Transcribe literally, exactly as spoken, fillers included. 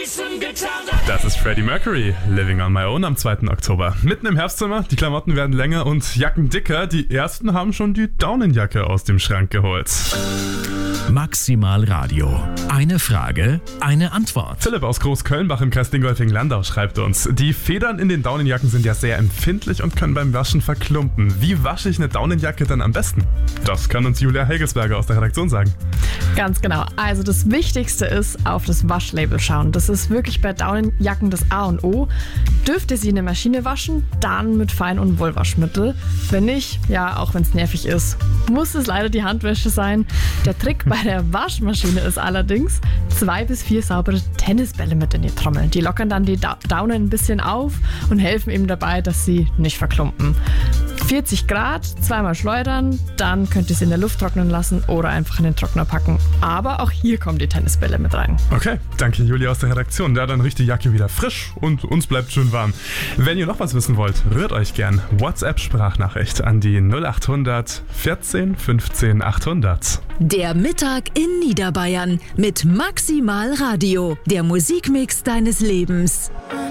Das ist Freddie Mercury, Living on My Own am zweiten Oktober. Mitten im Herbstzimmer, die Klamotten werden länger und Jacken dicker. Die ersten haben schon die Daunenjacke aus dem Schrank geholt. Maximal Radio. Eine Frage, eine Antwort. Philipp aus Großkölnbach im Kreis Dingolfing-Landau schreibt uns: Die Federn in den Daunenjacken sind ja sehr empfindlich und können beim Waschen verklumpen. Wie wasche ich eine Daunenjacke dann am besten? Das kann uns Julia Helgesberger aus der Redaktion sagen. Ganz genau. Also das Wichtigste ist, auf das Waschlabel schauen. Das ist wirklich bei Daunenjacken das A und O. Dürft ihr sie in der Maschine waschen, dann mit Fein- und Wollwaschmittel. Wenn nicht, ja, auch wenn es nervig ist, muss es leider die Handwäsche sein. Der Trick bei der Waschmaschine ist allerdings, zwei bis vier saubere Tennisbälle mit in die Trommel. Die lockern dann die da- Daunen ein bisschen auf und helfen eben dabei, dass sie nicht verklumpen. vierzig Grad, zweimal schleudern, dann könnt ihr sie in der Luft trocknen lassen oder einfach in den Trockner packen. Aber auch hier kommen die Tennisbälle mit rein. Okay, danke Julia aus der Redaktion. Da dann riecht die Jacke wieder frisch und uns bleibt schön warm. Wenn ihr noch was wissen wollt, rührt euch gern WhatsApp-Sprachnachricht an die null acht hundert vierzehn fünfzehn achthundert. Der Mittag in Niederbayern mit Maximal Radio, der Musikmix deines Lebens.